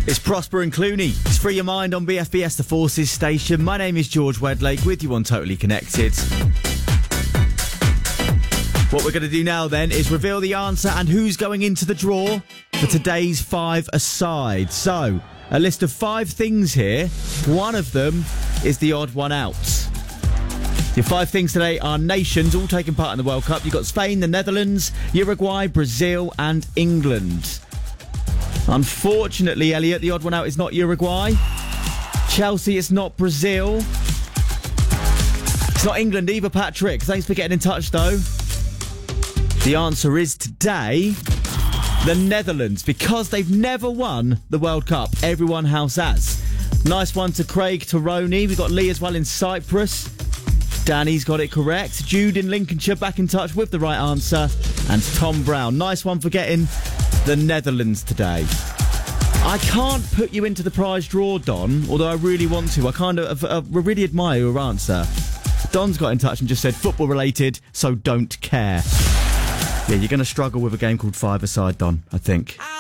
It's Prosper and Clooney. It's Free Your Mind on BFBS, the Forces station. My name is George Wedlake, with you on Totally Connected. What we're going to do now then is reveal the answer and who's going into the draw for today's five-a-side. So, a list of 5 things here. One of them is the odd one out. Your 5 things today are nations, all taking part in the World Cup. You've got Spain, the Netherlands, Uruguay, Brazil and England. Unfortunately, Elliot, the odd one out is not Uruguay. Chelsea, it's not Brazil. It's not England either, Patrick. Thanks for getting in touch, though. The answer is today, the Netherlands, because they've never won the World Cup. Everyone else has. Nice one to Craig Taroni. We've got Lee as well in Cyprus. Danny's got it correct. Jude in Lincolnshire back in touch with the right answer. And Tom Brown. Nice one for getting the Netherlands today. I can't put you into the prize draw, Don, although I really want to. I really admire your answer. Don's got in touch and just said football related, so don't care. Yeah, you're going to struggle with a game called Five-a-Side, Don, I think.